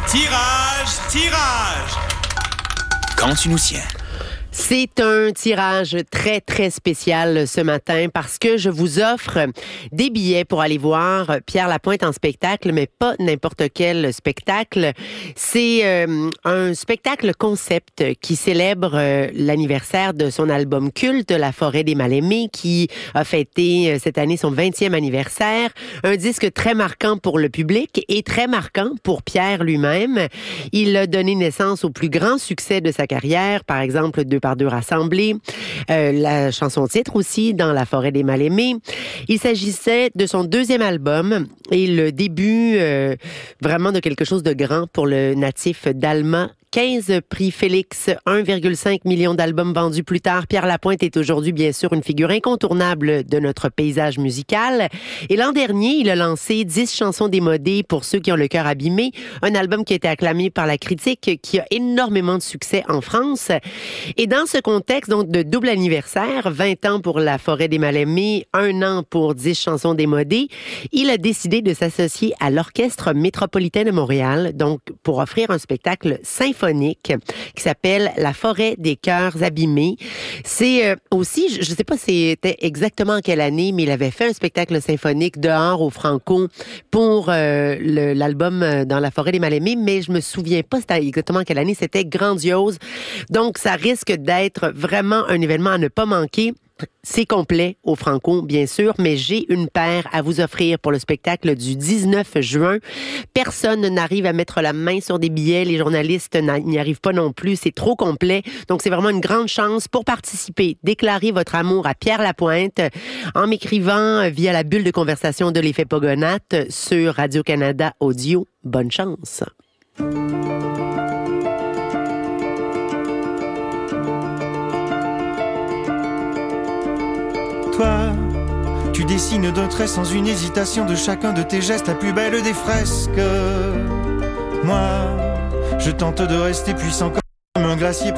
Tirage! Quand tu nous tiens. C'est un tirage très, très spécial ce matin parce que je vous offre des billets pour aller voir Pierre Lapointe en spectacle, mais pas n'importe quel spectacle. C'est un spectacle concept qui célèbre l'anniversaire de son album culte, La Forêt des Mal-Aimés, qui a fêté cette année son 20e anniversaire. Un disque très marquant pour le public et très marquant pour Pierre lui-même. Il a donné naissance au plus grand succès de sa carrière, par exemple, Deux par deux rassemblés, la chanson titre aussi, Dans la forêt des mal-aimés. Il s'agissait de son deuxième album et le début vraiment de quelque chose de grand pour le natif d'Alma. 15 prix Félix, 1,5 million d'albums vendus plus tard. Pierre Lapointe est aujourd'hui, bien sûr, une figure incontournable de notre paysage musical. Et l'an dernier, il a lancé 10 chansons démodées pour ceux qui ont le cœur abîmé. Un album qui a été acclamé par la critique, qui a énormément de succès en France. Et dans ce contexte, donc, de double anniversaire, 20 ans pour La Forêt des Mal-Aimés, 1 an pour 10 chansons démodées, il a décidé de s'associer à l'Orchestre métropolitain de Montréal, donc, pour offrir un spectacle symphonique qui s'appelle La Forêt des cœurs abîmés. C'est aussi, je ne sais pas c'était exactement en quelle année, mais il avait fait un spectacle symphonique dehors au Franco pour l'album Dans la Forêt des Mal-Aimés, mais je me souviens pas c'était exactement en quelle année. C'était grandiose. Donc, ça risque d'être vraiment un événement à ne pas manquer. C'est complet au Franco, bien sûr, mais j'ai une paire à vous offrir pour le spectacle du 19 juin. Personne n'arrive à mettre la main sur des billets. Les journalistes n'y arrivent pas non plus. C'est trop complet. Donc, c'est vraiment une grande chance pour participer. Déclarez votre amour à Pierre Lapointe en m'écrivant via la bulle de conversation de l'effet Pogonate sur Radio-Canada Audio. Bonne chance. Toi, tu dessines d'un trait sans une hésitation de chacun de tes gestes, la plus belle des fresques. Moi, je tente de rester puissant comme un glacier.